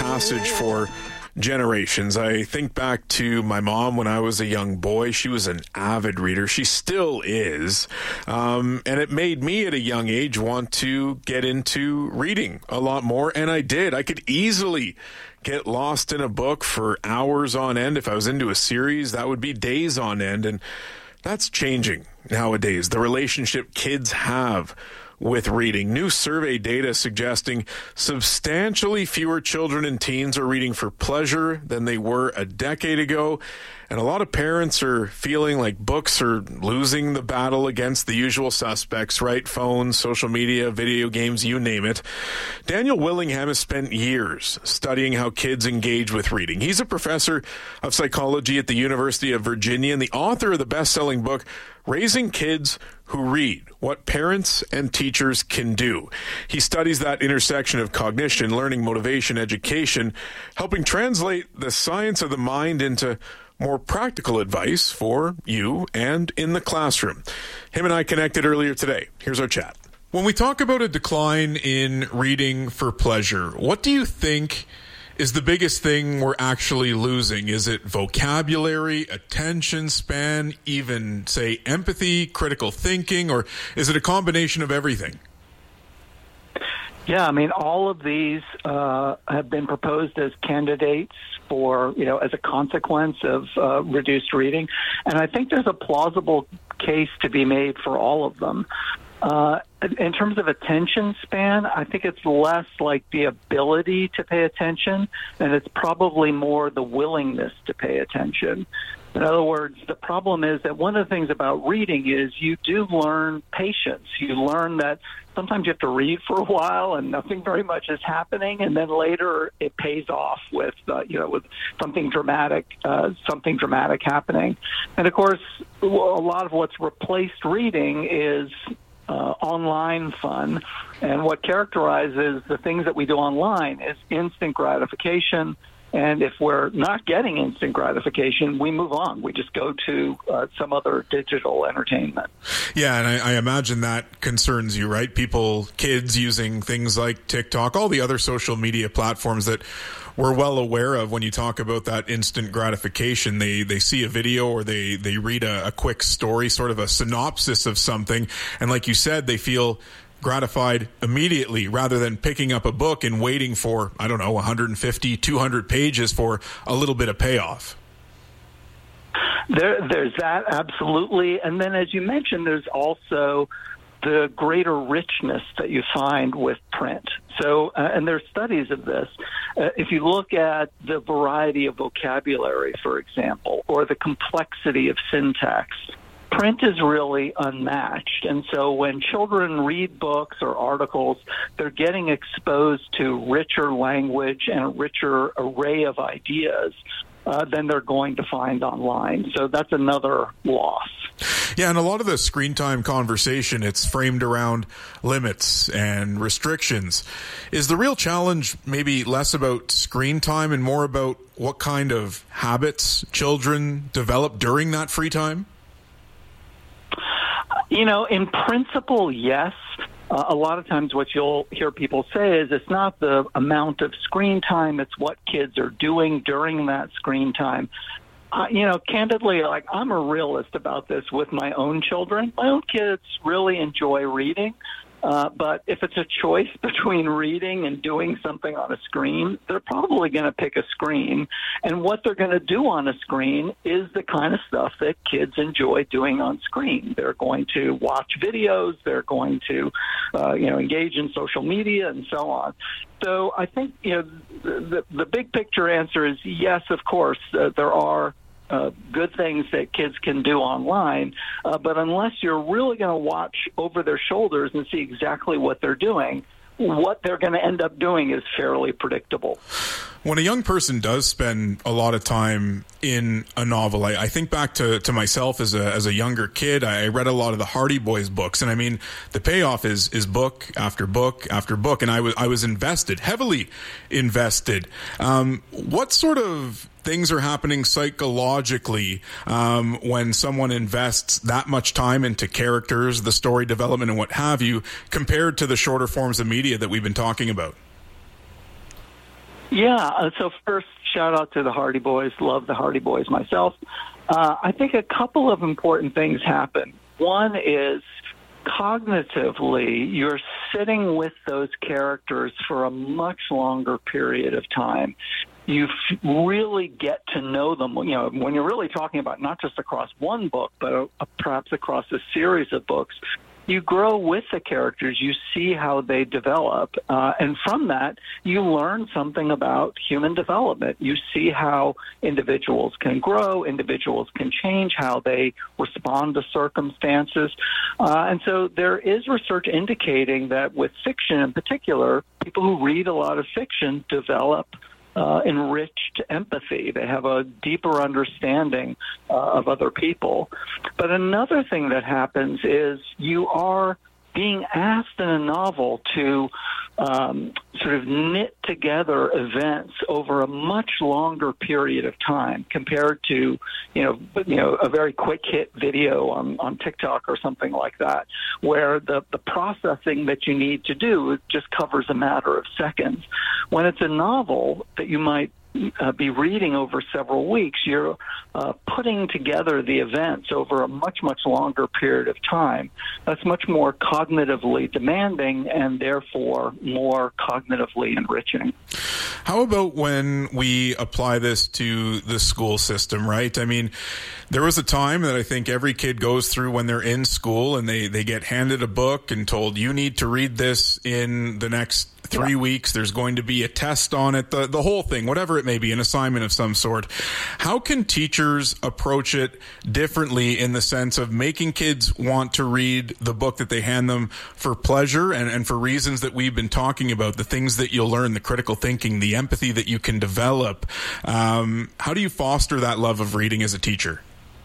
passage for generations. I think back to my mom when I was a young boy. She was an avid reader. She still is. And it made me at a young age want to get into reading a lot more. And I did. I could easily get lost in a book for hours on end. If I was into a series, that would be days on end. And that's changing nowadays. The relationship kids have with reading. New survey data suggesting substantially fewer children and teens are reading for pleasure than they were a decade ago. And a lot of parents are feeling like books are losing the battle against the usual suspects, right? Phones, social media, video games, you name it. Daniel Willingham has spent years studying how kids engage with reading. He's a professor of psychology at the University of Virginia and the author of the best-selling book, Raising Kids Who Read, What Parents and Teachers Can Do. He studies that intersection of cognition, learning, motivation, education, helping translate the science of the mind into more practical advice for you and in the classroom. Him and I connected earlier today. Here's our chat. When we talk about a decline in reading for pleasure, what do you think is the biggest thing we're actually losing? Is it vocabulary, attention span, even, say, empathy, critical thinking, or is it a combination of everything? Yeah, I mean, all of these have been proposed as candidates for, as a consequence of reduced reading. And I think there's a plausible case to be made for all of them. In terms of attention span, I think it's less like the ability to pay attention, and it's probably more the willingness to pay attention. In other words, the problem is that one of the things about reading is you do learn patience. You learn that sometimes you have to read for a while and nothing very much is happening, and then later it pays off with with something dramatic happening. And of course, a lot of what's replaced reading is online fun, and what characterizes the things that we do online is instant gratification. And if we're not getting instant gratification, we move on. We just go to some other digital entertainment. Yeah, and I imagine that concerns you, right? Kids using things like TikTok, all the other social media platforms that we're well aware of. When you talk about that instant gratification, they see a video or they read a quick story, sort of a synopsis of something. And like you said, they feel gratified immediately rather than picking up a book and waiting for, 150, 200 pages for a little bit of payoff. There's that, absolutely. And then, as you mentioned, there's also the greater richness that you find with print. So, and there's studies of this. If you look at the variety of vocabulary, for example, or the complexity of syntax, print is really unmatched. And so when children read books or articles, they're getting exposed to richer language and a richer array of ideas than they're going to find online. So that's another loss. Yeah, and a lot of the screen time conversation, it's framed around limits and restrictions. Is the real challenge maybe less about screen time and more about what kind of habits children develop during that free time? In principle, yes. A lot of times what you'll hear people say is it's not the amount of screen time, it's what kids are doing during that screen time. Candidly, I'm a realist about this with my own children. My own kids really enjoy reading. But if it's a choice between reading and doing something on a screen, they're probably going to pick a screen. And what they're going to do on a screen is the kind of stuff that kids enjoy doing on screen. They're going to watch videos. They're going to, engage in social media and so on. So I think, the big picture answer is yes, of course, there are good things that kids can do online, but unless you're really going to watch over their shoulders and see exactly what they're doing, what they're going to end up doing is fairly predictable. When a young person does spend a lot of time in a novel, I think back to myself as a younger kid. I read a lot of the Hardy Boys books, and I mean, the payoff is book after book after book, and I was invested, heavily invested. What sort of things are happening psychologically when someone invests that much time into characters, the story development, and what have you, compared to the shorter forms of media that we've been talking about? Yeah, so first, shout out to the Hardy Boys. Love the Hardy Boys myself. I think a couple of important things happen. One is cognitively, you're sitting with those characters for a much longer period of time. You really get to know them, when you're really talking about not just across one book, but perhaps across a series of books. You grow with the characters, you see how they develop, and from that, you learn something about human development. You see how individuals can grow, individuals can change, how they respond to circumstances. And so there is research indicating that with fiction in particular, people who read a lot of fiction develop enriched empathy. They have a deeper understanding of other people. But another thing that happens is you are being asked in a novel to sort of knit together events over a much longer period of time compared to, a very quick hit video on TikTok or something like that, where the processing that you need to do just covers a matter of seconds. When it's a novel that you might be reading over several weeks, you're putting together the events over a much, much longer period of time. That's much more cognitively demanding and therefore more cognitively enriching. How about when we apply this to the school system, right? I mean, there was a time that I think every kid goes through when they're in school and they get handed a book and told, you need to read this in the next 3 weeks. There's going to be a test on it, the whole thing, whatever it may be, an assignment of some sort. How can teachers approach it differently in the sense of making kids want to read the book that they hand them for pleasure and for reasons that we've been talking about, the things that you'll learn, the critical thinking, the empathy that you can develop? How do you foster that love of reading as a teacher?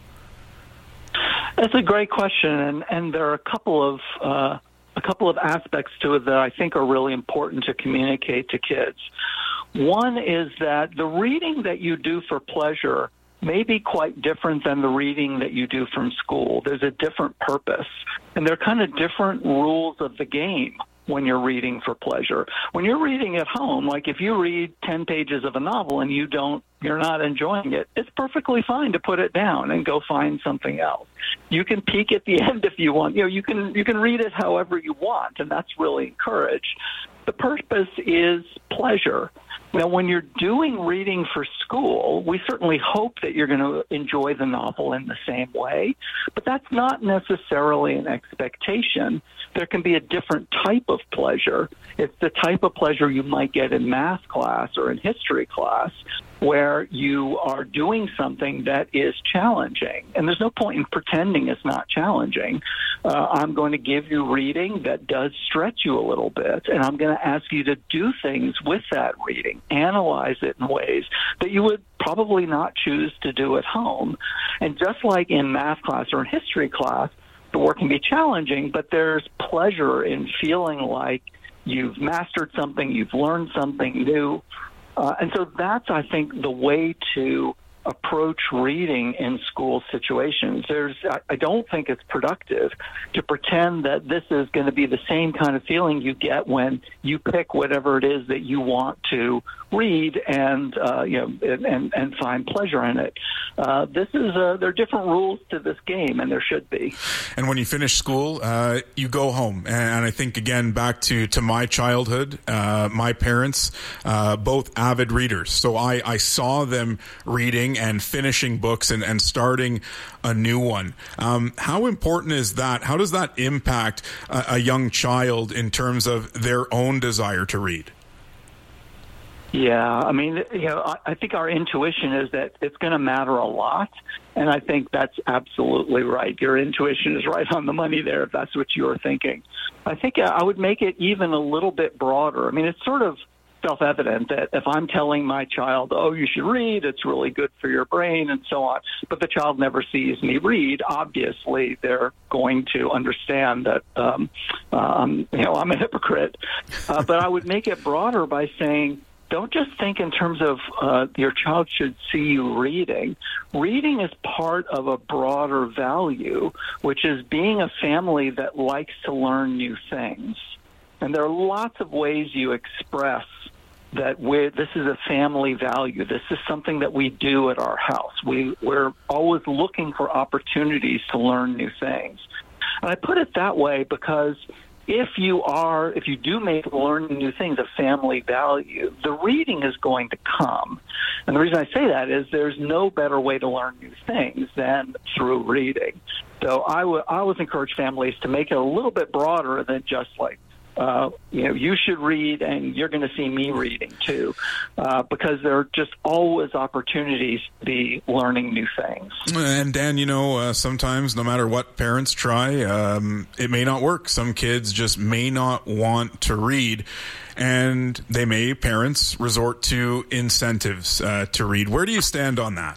That's a great question, and there are a couple of aspects to it that I think are really important to communicate to kids. One is that the reading that you do for pleasure may be quite different than the reading that you do from school. There's a different purpose, and they're kind of different rules of the game when you're reading for pleasure. When you're reading at home, like if you read 10 pages of a novel and you're not enjoying it, it's perfectly fine to put it down and go find something else. You can peek at the end if you want. You can read it however you want, and that's really encouraged. The purpose is pleasure. Now, when you're doing reading for school, we certainly hope that you're going to enjoy the novel in the same way, but that's not necessarily an expectation. There can be a different type of pleasure. It's the type of pleasure you might get in math class or in history class, where you are doing something that is challenging. And there's no point in pretending it's not challenging. I'm going to give you reading that does stretch you a little bit, and I'm going to ask you to do things with that reading, analyze it in ways that you would probably not choose to do at home. And just like in math class or in history class, the work can be challenging, but there's pleasure in feeling like you've mastered something, you've learned something new. And so that's, I think, the way to approach reading in school situations. I don't think it's productive to pretend that this is going to be the same kind of feeling you get when you pick whatever it is that you want to read and find pleasure in it. There are different rules to this game, and there should be. And when you finish school, you go home. And I think, again, back to my childhood, my parents, both avid readers. So I saw them reading and finishing books and starting a new one. How important is that? How does that impact a young child in terms of their own desire to read? Yeah, I mean, I think our intuition is that it's going to matter a lot, and I think that's absolutely right. Your intuition is right on the money there if that's what you're thinking. I think I would make it even a little bit broader. I mean, it's sort of self-evident that if I'm telling my child, oh, you should read, it's really good for your brain and so on, but the child never sees me read, obviously they're going to understand that I'm a hypocrite. But I would make it broader by saying, don't just think in terms of your child should see you reading. Reading is part of a broader value, which is being a family that likes to learn new things. And there are lots of ways you express that this is a family value. This is something that we do at our house. We're always looking for opportunities to learn new things. And I put it that way because if you do make learning new things a family value, the reading is going to come. And the reason I say that is there's no better way to learn new things than through reading. So I always encourage families to make it a little bit broader than just like, you should read and you're going to see me reading too, because there are just always opportunities to be learning new things. And Dan, sometimes no matter what parents try, it may not work. Some kids just may not want to read, and parents resort to incentives to read. Where do you stand on that?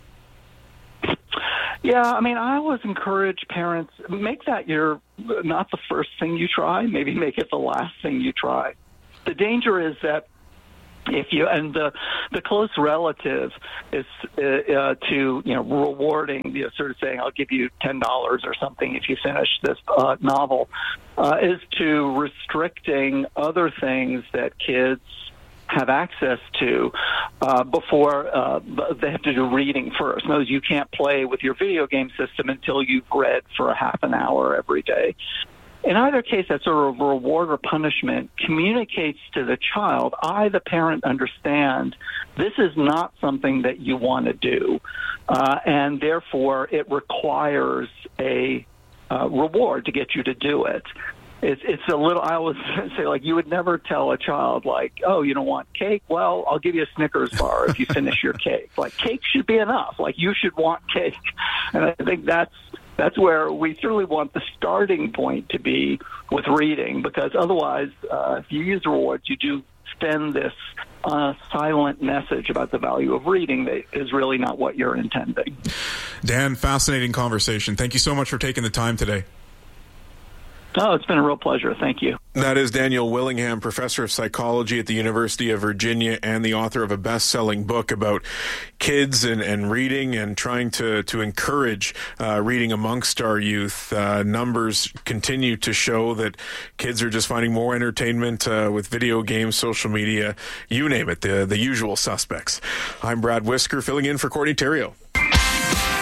Yeah, I always encourage parents, make that not the first thing you try, maybe make it the last thing you try. The danger is that the close relative is to rewarding, sort of saying, I'll give you $10 or something if you finish this novel, is to restricting other things that kids have access to before they have to do reading first. In other words, you can't play with your video game system until you've read for a half an hour every day. In either case, that sort of reward or punishment communicates to the child, the parent, understand this is not something that you want to do, and therefore it requires a reward to get you to do it. It's a little, I always say, like, you would never tell a child, like, oh, you don't want cake? Well, I'll give you a Snickers bar if you finish your cake. Like, cake should be enough. Like, you should want cake. And I think that's where we certainly want the starting point to be with reading, because otherwise, if you use rewards, you do send this silent message about the value of reading that is really not what you're intending. Dan, fascinating conversation. Thank you so much for taking the time today. Oh, it's been a real pleasure. Thank you. That is Daniel Willingham, professor of psychology at the University of Virginia and the author of a best-selling book about kids and reading and trying to encourage reading amongst our youth. Numbers continue to show that kids are just finding more entertainment with video games, social media, you name it, the usual suspects. I'm Brad Whisker, filling in for Courtney Theriault.